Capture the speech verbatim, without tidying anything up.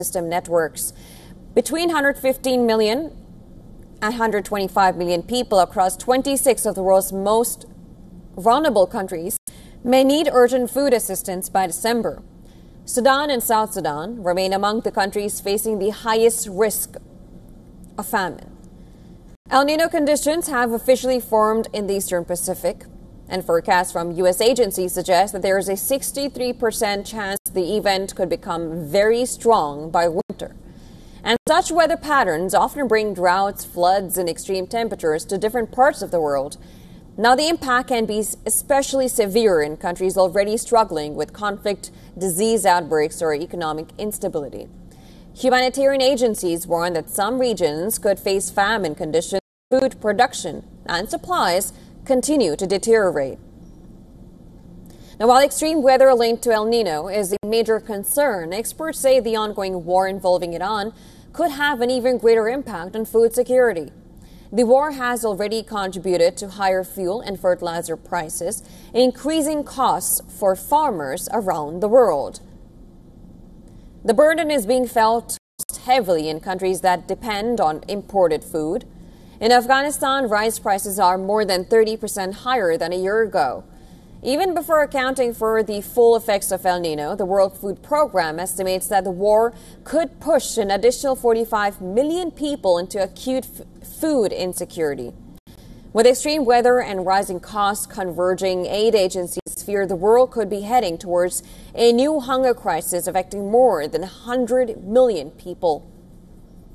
system networks. Between one hundred fifteen million and one hundred twenty-five million people across twenty-six of the world's most vulnerable countries may need urgent food assistance by December. Sudan and South Sudan remain among the countries facing the highest risk of famine. El Nino conditions have officially formed in the Eastern Pacific, and forecasts from U S agencies suggest that there is a sixty-three percent chance the event could become very strong by winter. And such weather patterns often bring droughts, floods, and extreme temperatures to different parts of the world. Now, the impact can be especially severe in countries already struggling with conflict, disease outbreaks, or economic instability. Humanitarian agencies warn that some regions could face famine conditions, food production, and supplies continue to deteriorate. Now, while extreme weather linked to El Nino is a major concern, experts say the ongoing war involving Iran could have an even greater impact on food security. The war has already contributed to higher fuel and fertilizer prices, increasing costs for farmers around the world. The burden is being felt heavily in countries that depend on imported food. In Afghanistan, rice prices are more than thirty percent higher than a year ago. Even before accounting for the full effects of El Nino, the World Food Program estimates that the war could push an additional forty-five million people into acute f- food insecurity. With extreme weather and rising costs converging, aid agencies fear the world could be heading towards a new hunger crisis affecting more than one hundred million people.